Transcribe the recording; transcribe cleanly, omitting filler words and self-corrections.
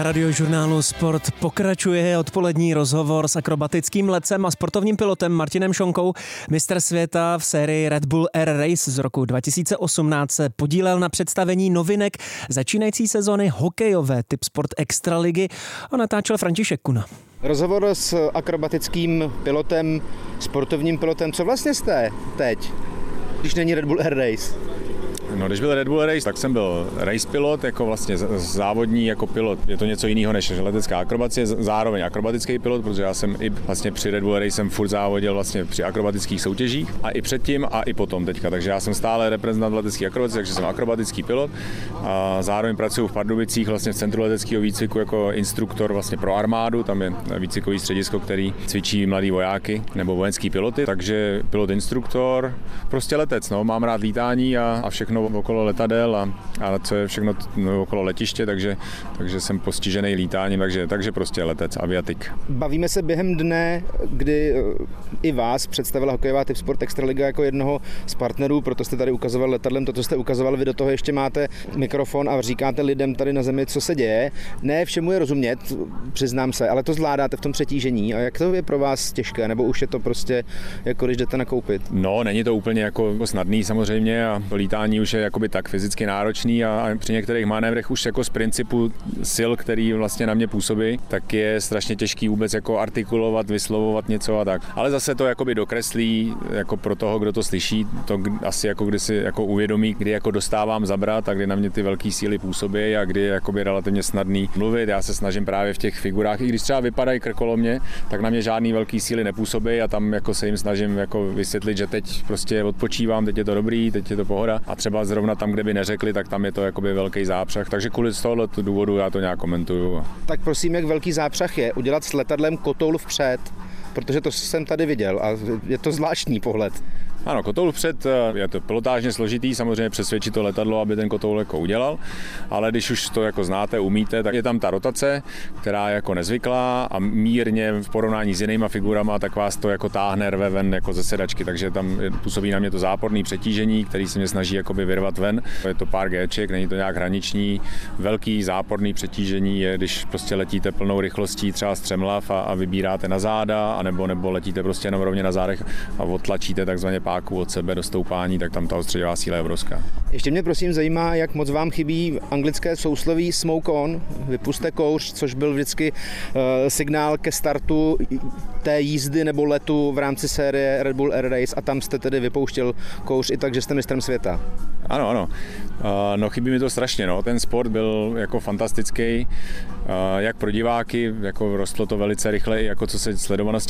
Radiožurnálu Sport pokračuje odpolední rozhovor s akrobatickým letcem a sportovním pilotem Martinem Šonkou. Mistr světa v sérii Red Bull Air Race z roku 2018 se podílel na představení novinek začínající sezony hokejové typ Sport Extraligy a natáčel František Kuna. Rozhovor s akrobatickým pilotem, sportovním pilotem. Co vlastně jste teď, když není Red Bull Air Race? No, když byl Red Bull Race, tak jsem byl race pilot, jako vlastně závodní jako pilot. Je to něco jiného než letecká akrobacie, zároveň akrobatický pilot, protože já jsem i vlastně při Red Bull Race jsem furt závodil vlastně při akrobatických soutěžích a i předtím a i potom teďka. Takže já jsem stále reprezentant letecké akrobacie, takže jsem akrobatický pilot a zároveň pracuji v Pardubicích vlastně v centru leteckého výcviku jako instruktor vlastně pro armádu. Tam je výcvikový středisko, který cvičí mladý vojáky nebo vojenský piloty, takže pilot takže prostě letec, no, mám rád lítání a všechno okolo letadel a co je všechno okolo letiště, takže jsem postižený lítáním, takže prostě letec, aviatik. Bavíme se během dne, kdy i vás představila hokejová typ Sport Extraliga jako jednoho z partnerů, proto jste tady ukazoval letadlem, to, co jste ukazoval, vy do toho ještě máte mikrofon a říkáte lidem tady na zemi, co se děje. Ne všemu je rozumět, přiznám se, ale to zvládáte v tom přetížení. A jak to je pro vás těžké, nebo už je to prostě jako když jdete nakoupit? No, není to úplně jako snadný samozřejmě a to lítání už je jakoby tak fyzicky náročný a při některých manévrech už jako z principu sil, který vlastně na mě působí, tak je strašně těžký vůbec jako artikulovat, vyslovovat něco a tak. Ale zase to jakoby dokreslí jako pro toho, kdo to slyší, to asi jako kdy si jako uvědomí, kdy jako dostávám zabrat a kdy na mě ty velké síly působí a kdy je jakoby relativně snadný mluvit. Já se snažím právě v těch figurách, i když třeba vypadají krkolomně, tak na mě žádný velký síly nepůsobí a tam jako se jim snažím jako vysvětlit, že teď prostě odpočívám, teď je to dobrý, teď je to pohoda a třeba zrovna tam, kde by neřekli, tak tam je to jakoby velký zápřah. Takže kvůli z tohohle důvodu já to nějak komentuju. Tak prosím, jak velký zápřah je udělat s letadlem kotoul vpřed, protože to jsem tady viděl a je to zvláštní pohled. Ano, kotoul vpřed je to pilotážně složitý, samozřejmě přesvědčit to letadlo, aby ten kotoul jako udělal, ale když už to jako znáte, umíte, tak je tam ta rotace, která je jako nezvyklá a mírně v porovnání s jinýma figurama, tak vás to jako táhne, rve ven jako ze sedačky, takže tam působí na mě to záporné přetížení, který se mě snaží jakoby vyrvat ven. Je to pár Gček, není to nějak hraniční. Velký záporný přetížení je, když prostě letíte plnou rychlostí třeba střemhlav a vybíráte na záda, anebo letíte prostě jenom rovně na zádech a odtlačíte takzvaně páku od sebe do stoupání, tak tam ta odstředivá síla je obrovská. Ještě mě prosím zajímá, jak moc vám chybí anglické sousloví smoke on, vypuste kouř, což byl vždycky signál ke startu té jízdy nebo letu v rámci série Red Bull Air Race a tam jste tedy vypouštěl kouř i tak, že jste mistrem světa. Ano. No chybí mi to strašně, no. Ten sport byl jako fantastický, jak pro diváky, jako rostlo to velice rychle, jako co se sledovanosti